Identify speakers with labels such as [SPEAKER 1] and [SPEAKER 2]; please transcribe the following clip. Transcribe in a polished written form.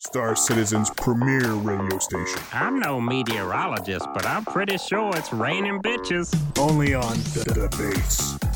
[SPEAKER 1] Star Citizen's premier radio station.
[SPEAKER 2] I'm no meteorologist, but I'm pretty sure it's raining bitches.
[SPEAKER 1] Only on the Base.